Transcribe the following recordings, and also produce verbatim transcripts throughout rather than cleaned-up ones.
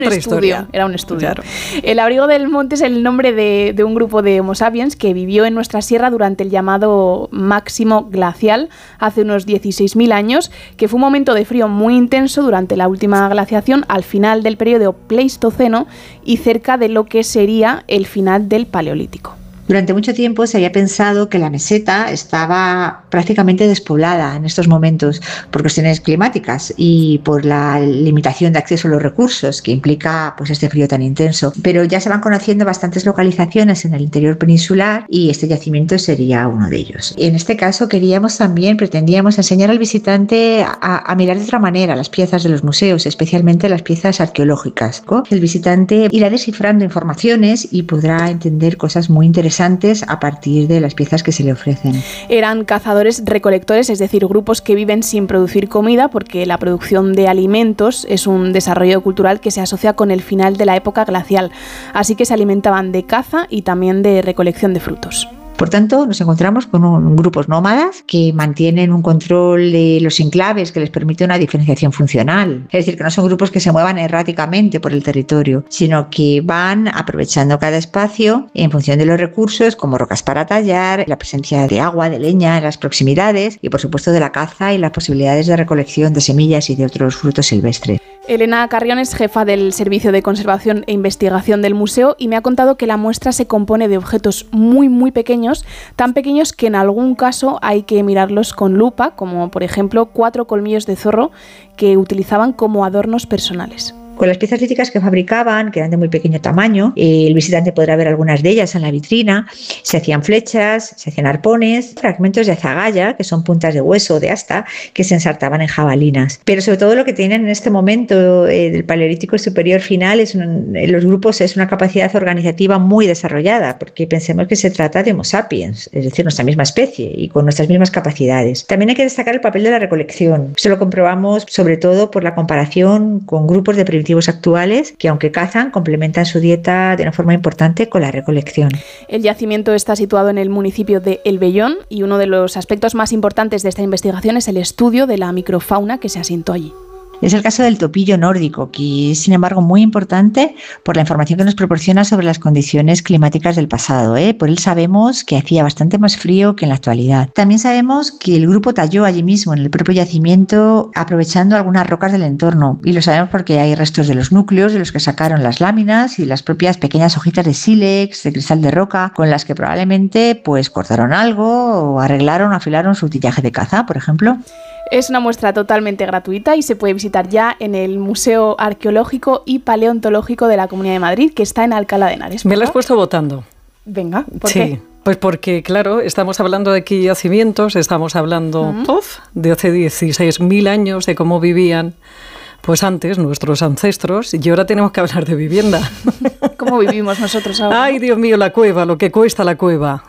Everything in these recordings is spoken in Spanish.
estudio, era un estudio. Claro. El abrigo del monte es el nombre de, de un grupo de Homo sapiens que vivió en nuestra sierra durante el llamado máximo glacial hace unos dieciséis mil años, que fue un momento de frío muy intenso durante la última glaciación al final del periodo Pleistoceno y cerca de lo que sería el final del Paleolítico. Durante mucho tiempo se había pensado que la meseta estaba prácticamente despoblada en estos momentos por cuestiones climáticas y por la limitación de acceso a los recursos que implica pues este frío tan intenso. Pero ya se van conociendo bastantes localizaciones en el interior peninsular y este yacimiento sería uno de ellos. En este caso queríamos también, pretendíamos enseñar al visitante a, a mirar de otra manera las piezas de los museos, especialmente las piezas arqueológicas. El visitante irá descifrando informaciones y podrá entender cosas muy interesantes a partir de las piezas que se le ofrecen. Eran cazadores-recolectores, es decir, grupos que viven sin producir comida porque la producción de alimentos es un desarrollo cultural que se asocia con el final de la época glacial, así que se alimentaban de caza y también de recolección de frutos. Por tanto, nos encontramos con un, grupos nómadas que mantienen un control de los enclaves que les permite una diferenciación funcional. Es decir, que no son grupos que se muevan erráticamente por el territorio, sino que van aprovechando cada espacio en función de los recursos, como rocas para tallar, la presencia de agua, de leña en las proximidades y, por supuesto, de la caza y las posibilidades de recolección de semillas y de otros frutos silvestres. Elena Carrión es jefa del Servicio de Conservación e Investigación del museo y me ha contado que la muestra se compone de objetos muy muy pequeños, tan pequeños que en algún caso hay que mirarlos con lupa, como por ejemplo cuatro colmillos de zorro que utilizaban como adornos personales. Con las piezas líticas que fabricaban, que eran de muy pequeño tamaño, eh, el visitante podrá ver algunas de ellas en la vitrina. Se hacían flechas, se hacían arpones, fragmentos de azagaya, que son puntas de hueso o de asta, que se ensartaban en jabalinas. Pero sobre todo lo que tienen en este momento eh, del Paleolítico superior final es un, en los grupos es una capacidad organizativa muy desarrollada, porque pensemos que se trata de Homo sapiens, es decir, nuestra misma especie y con nuestras mismas capacidades. También hay que destacar el papel de la recolección. Esto lo comprobamos sobre todo por la comparación con grupos de primitivos actuales que, aunque cazan, complementan su dieta de una forma importante con la recolección. El yacimiento está situado en el municipio de El Vellón y uno de los aspectos más importantes de esta investigación es el estudio de la microfauna que se asentó allí. Es el caso del topillo nórdico, que es, sin embargo, muy importante por la información que nos proporciona sobre las condiciones climáticas del pasado, ¿eh? Por él sabemos que hacía bastante más frío que en la actualidad. También sabemos que el grupo talló allí mismo, en el propio yacimiento, aprovechando algunas rocas del entorno. Y lo sabemos porque hay restos de los núcleos de los que sacaron las láminas y las propias pequeñas hojitas de sílex, de cristal de roca, con las que probablemente pues cortaron algo o arreglaron o afilaron su utillaje de caza, por ejemplo. Es una muestra totalmente gratuita y se puede visitar ya en el Museo Arqueológico y Paleontológico de la Comunidad de Madrid, que está en Alcalá de Henares. Me lo has puesto votando. Venga, ¿por sí. qué? Pues porque, claro, estamos hablando de aquí yacimientos, estamos hablando uh-huh. puff, de hace dieciséis mil años, de cómo vivían pues antes nuestros ancestros, y ahora tenemos que hablar de vivienda. ¿Cómo vivimos nosotros ahora? Ay, Dios mío, la cueva, lo que cuesta la cueva.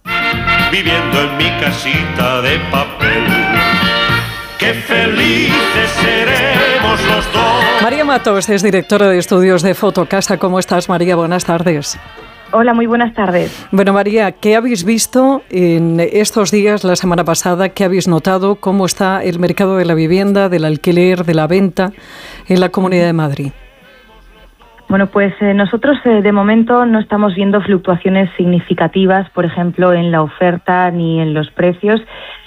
Viviendo en mi casita de papel, ¡qué felices seremos los dos! María Matos es directora de estudios de Fotocasa. ¿Cómo estás, María? Buenas tardes. Hola, muy buenas tardes. Bueno, María, ¿qué habéis visto en estos días, la semana pasada? ¿Qué habéis notado? ¿Cómo está el mercado de la vivienda, del alquiler, de la venta en la Comunidad de Madrid? Bueno, pues eh, nosotros eh, de momento no estamos viendo fluctuaciones significativas, por ejemplo, en la oferta ni en los precios.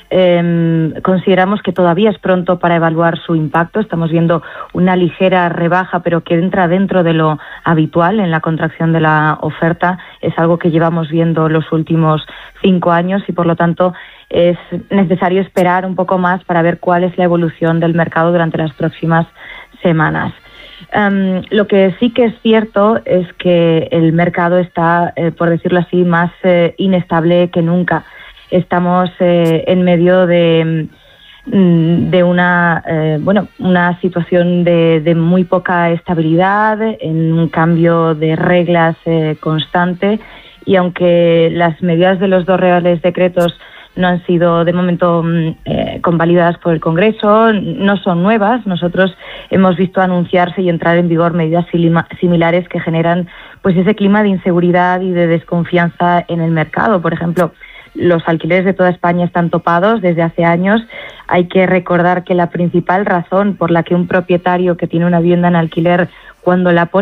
Eh, consideramos que todavía es pronto para evaluar su impacto. Estamos viendo una ligera rebaja, pero que entra dentro de lo habitual en la contracción de la oferta. Es algo que llevamos viendo los últimos cinco años y, por lo tanto, es necesario esperar un poco más para ver cuál es la evolución del mercado durante las próximas semanas. Um, lo que sí que es cierto es que el mercado está, eh, por decirlo así, más eh, inestable que nunca. Estamos eh, en medio de, de una, eh, bueno, una situación de, de muy poca estabilidad, en un cambio de reglas eh, constante, y aunque las medidas de los dos reales decretos no han sido de momento eh, convalidadas por el Congreso, no son nuevas. Nosotros hemos visto anunciarse y entrar en vigor medidas similares que generan pues ese clima de inseguridad y de desconfianza en el mercado. Por ejemplo, los alquileres de toda España están topados desde hace años. Hay que recordar que la principal razón por la que un propietario que tiene una vivienda en alquiler, cuando la pone